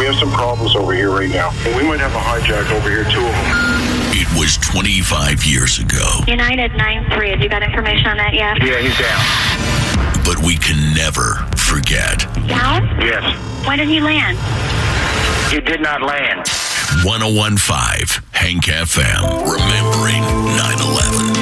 have some problems over here right now. We might have a hijack over here, 2 of them. It was 25 years ago. United 9-3. Have you got information on that yet? Yeah, he's down. But we can never forget. Down? Yes. When did he land? He did not land. 1015 Hank FM. Remembering 9/11.